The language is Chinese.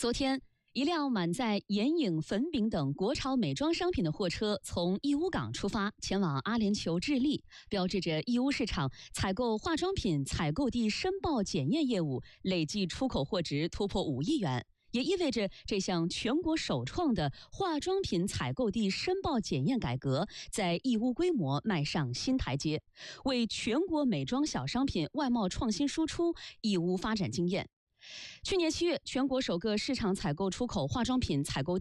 昨天，一辆满载眼影、粉饼等国潮美妆商品的货车从义乌港出发，前往阿联酋智利，标志着义乌市场采购化妆品采购地申报检验业务累计出口货值突破5亿元。也意味着这项全国首创的化妆品采购地申报检验改革在义乌规模迈上新台阶，为全国美妆小商品外贸创新输出义乌发展经验。去年7月，全国首个市场采购出口化妆品采购地